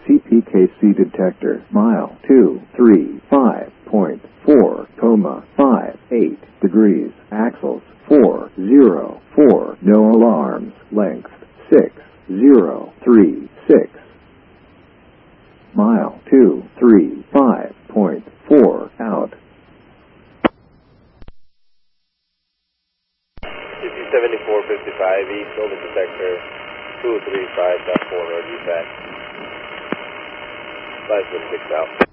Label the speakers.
Speaker 1: CPKC detector, mile 235.4, 58 degrees, axles 404, no alarms, length 6036, mile 235.4, out.
Speaker 2: 7455 East, Golden Detector 235.4 North East Back. 576 out.